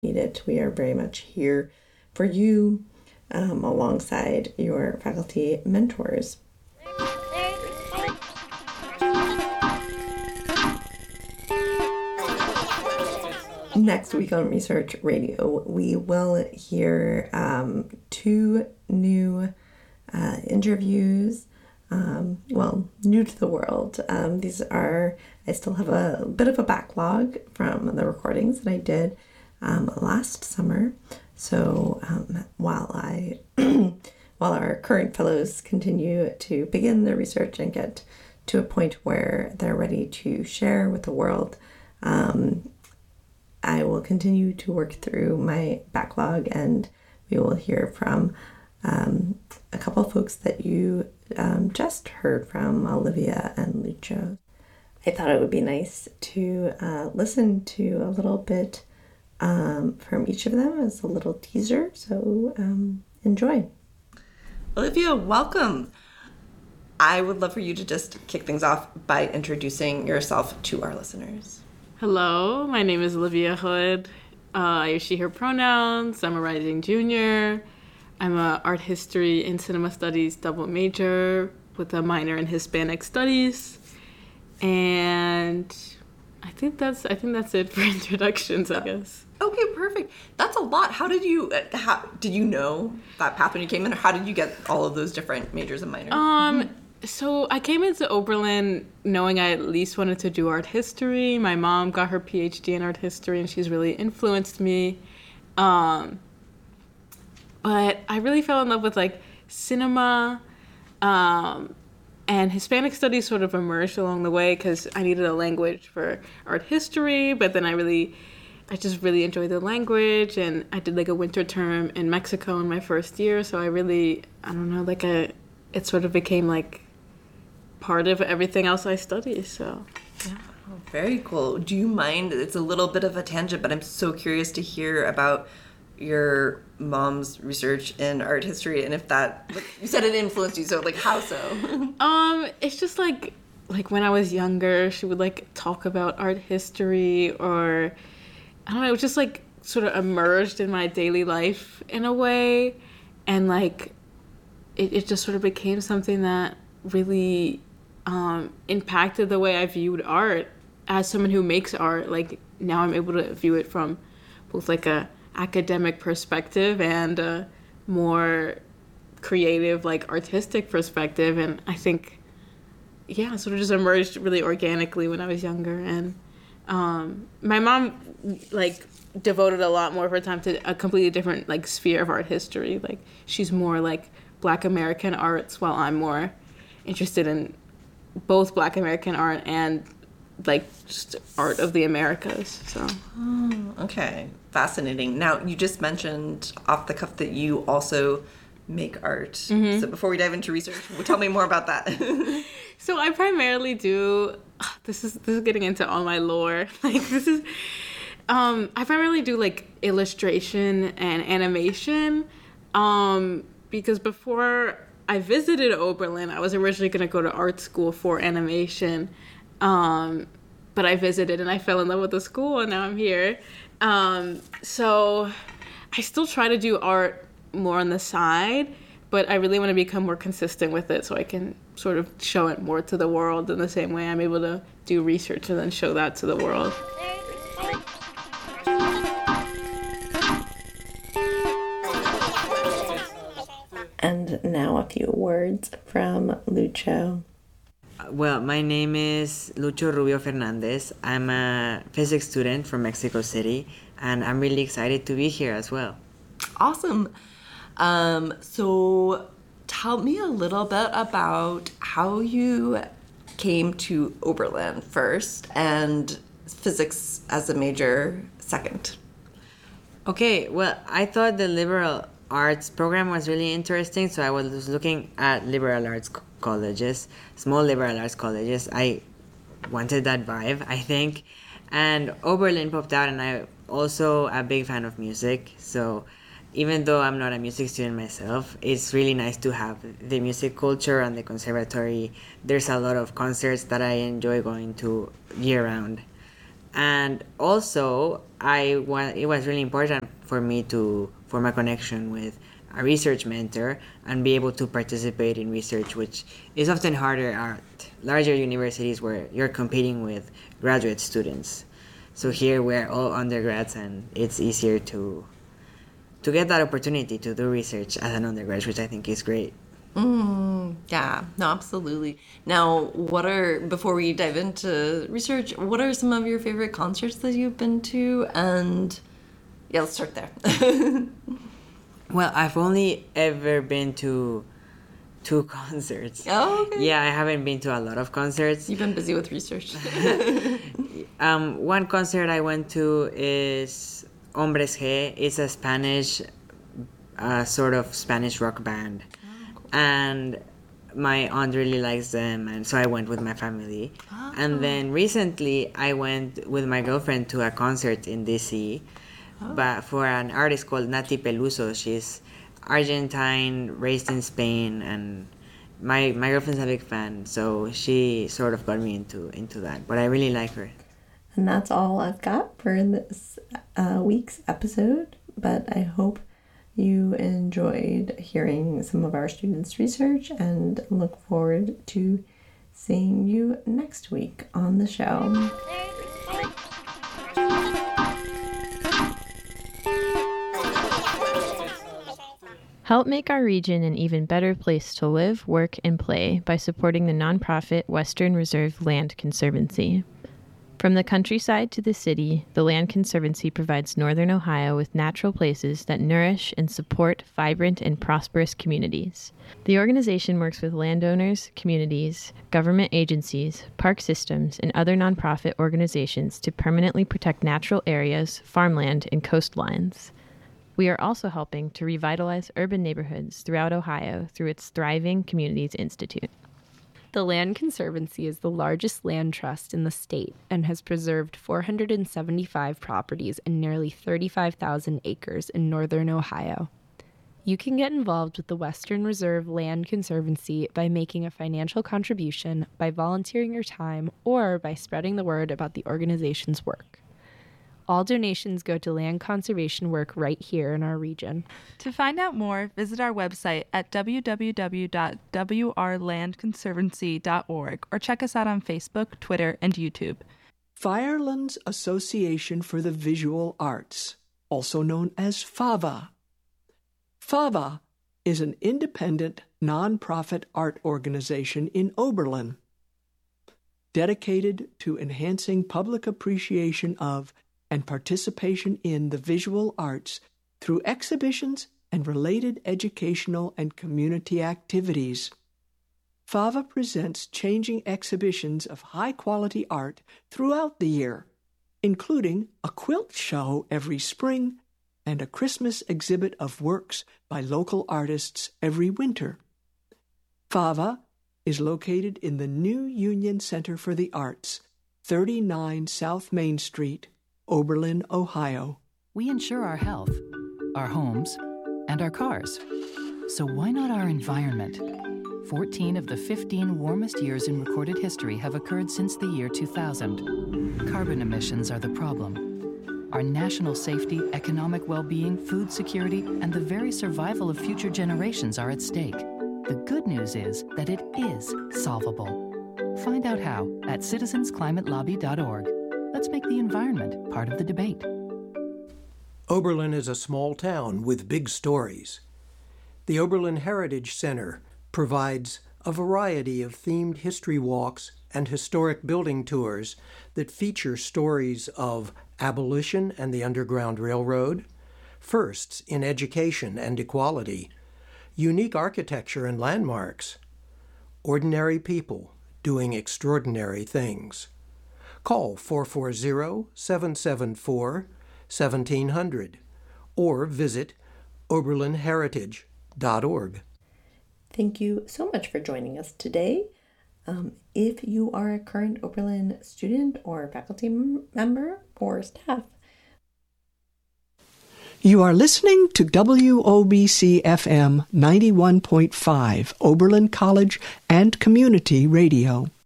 need it. We are very much here for you alongside your faculty mentors. Next week on Research Radio, we will hear two new interviews. New to the world. I still have a bit of a backlog from the recordings that I did last summer. So while our current fellows continue to begin their research and get to a point where they're ready to share with the world, I will continue to work through my backlog, and we will hear from a couple of folks that you just heard from, Olivia and Lucho. I thought it would be nice to listen to a little bit from each of them as a little teaser, so enjoy. Olivia, welcome. I would love for you to just kick things off by introducing yourself to our listeners. Hello, my name is Olivia Hood. I use she, her pronouns. I'm a rising junior. I'm a art history and cinema studies double major with a minor in Hispanic studies. And I think that's it for introductions, I guess. Okay, perfect. That's a lot. How did you know that path when you came in? Or how did you get all of those different majors and minors? So I came into Oberlin knowing I at least wanted to do art history. My mom got her PhD in art history, and she's really influenced me. But I really fell in love with cinema, and Hispanic studies sort of emerged along the way because I needed a language for art history. But then I just really enjoyed the language, and I did a winter term in Mexico in my first year. So it sort of became part of everything else I study. So yeah. Oh, very cool. Do you mind? It's a little bit of a tangent, but I'm so curious to hear about your mom's research in art history, and if that, you said it influenced you, so how so? It's just like when I was younger, she would talk about art history, or I don't know, it was just sort of emerged in my daily life in a way, and it just sort of became something that really impacted the way I viewed art as someone who makes art. Now I'm able to view it from both a academic perspective and a more creative, artistic perspective. And I think, it sort of just emerged really organically when I was younger. And my mom, devoted a lot more of her time to a completely different, sphere of art history. She's more, Black American arts, while I'm more interested in both Black American art and just art of the Americas. So okay, fascinating. Now, you just mentioned off the cuff that you also make art. Mm-hmm. So before we dive into research, tell me more about that. So I primarily do this is getting into all my lore. I primarily do illustration and animation, because before I visited Oberlin, I was originally going to go to art school for animation, but I visited and I fell in love with the school, and now I'm here. So I still try to do art more on the side, but I really want to become more consistent with it so I can sort of show it more to the world in the same way I'm able to do research and then show that to the world. And now a few words from Lucho. Well, my name is Lucho Rubio Fernandez. I'm a physics student from Mexico City, and I'm really excited to be here as well. Awesome. So tell me a little bit about how you came to Oberlin first and physics as a major second. Okay, well, I thought the liberal arts program was really interesting, so I was looking at liberal arts colleges, small liberal arts colleges. I wanted that vibe, I think, and Oberlin popped out, and I'm also a big fan of music, so even though I'm not a music student myself, it's really nice to have the music culture and the conservatory. There's a lot of concerts that I enjoy going to year-round. And also, it was really important for me to form a connection with a research mentor and be able to participate in research, which is often harder at larger universities where you're competing with graduate students. So here we're all undergrads, and it's easier to get that opportunity to do research as an undergrad, which I think is great. Yeah, no, absolutely. Now, before we dive into research, what are some of your favorite concerts that you've been to? And yeah, let's start there. Well, I've only ever been to 2 concerts. Oh, okay. Yeah, I haven't been to a lot of concerts. You've been busy with research. One concert I went to is Hombres G. It's a Spanish, sort of Spanish rock band. And my aunt really likes them, and so I went with my family. Oh. And then recently I went with my girlfriend to a concert in DC, but for an artist called Nati Peluso. She's Argentine, raised in Spain, and my girlfriend's a big fan, so she sort of got me into that. But I really like her. And that's all I've got for this week's episode, but I hope you enjoyed hearing some of our students' research and look forward to seeing you next week on the show. Help make our region an even better place to live, work, and play by supporting the nonprofit Western Reserve Land Conservancy. From the countryside to the city, the Land Conservancy provides Northern Ohio with natural places that nourish and support vibrant and prosperous communities. The organization works with landowners, communities, government agencies, park systems, and other nonprofit organizations to permanently protect natural areas, farmland, and coastlines. We are also helping to revitalize urban neighborhoods throughout Ohio through its Thriving Communities Institute. The Land Conservancy is the largest land trust in the state and has preserved 475 properties and nearly 35,000 acres in northern Ohio. You can get involved with the Western Reserve Land Conservancy by making a financial contribution, by volunteering your time, or by spreading the word about the organization's work. All donations go to land conservation work right here in our region. To find out more, visit our website at www.wrlandconservancy.org or check us out on Facebook, Twitter, and YouTube. Firelands Association for the Visual Arts, also known as FAVA. FAVA is an independent, nonprofit art organization in Oberlin, dedicated to enhancing public appreciation of and participation in the visual arts through exhibitions and related educational and community activities. FAVA presents changing exhibitions of high-quality art throughout the year, including a quilt show every spring and a Christmas exhibit of works by local artists every winter. FAVA is located in the New Union Center for the Arts, 39 South Main Street, Oberlin, Ohio. We insure our health, our homes, and our cars. So why not our environment? 14 of the 15 warmest years in recorded history have occurred since the year 2000. Carbon emissions are the problem. Our national safety, economic well-being, food security, and the very survival of future generations are at stake. The good news is that it is solvable. Find out how at citizensclimatelobby.org. Let's make the environment part of the debate. Oberlin is a small town with big stories. The Oberlin Heritage Center provides a variety of themed history walks and historic building tours that feature stories of abolition and the Underground Railroad, firsts in education and equality, unique architecture and landmarks, ordinary people doing extraordinary things. Call 440-774-1700 or visit oberlinheritage.org. Thank you so much for joining us today. If you are a current Oberlin student or faculty member or staff, You are listening to WOBC FM 91.5, Oberlin College and Community Radio.